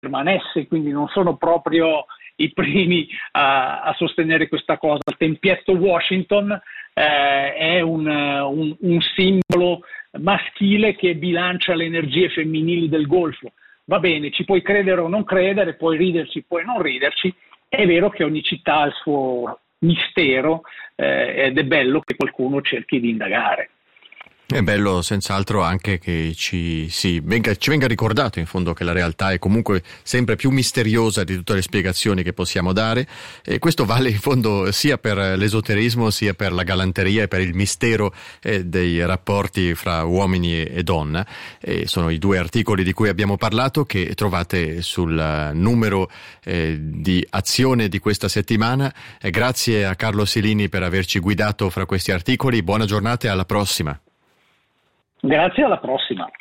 permanesse, quindi non sono proprio i primi a sostenere questa cosa. Il tempietto Washington è un simbolo maschile che bilancia le energie femminili del Golfo. Va bene, ci puoi credere o non credere, puoi riderci, puoi non riderci. È vero che ogni città ha il suo mistero ed è bello che qualcuno cerchi di indagare. È bello senz'altro anche che ci venga ricordato in fondo che la realtà è comunque sempre più misteriosa di tutte le spiegazioni che possiamo dare, e questo vale in fondo sia per l'esoterismo sia per la galanteria e per il mistero dei rapporti fra uomini e donna. Sono i due articoli di cui abbiamo parlato, che trovate sul numero di azione di questa settimana. Grazie a Carlo Silini per averci guidato fra questi articoli. Buona giornata e alla prossima. Grazie, alla prossima.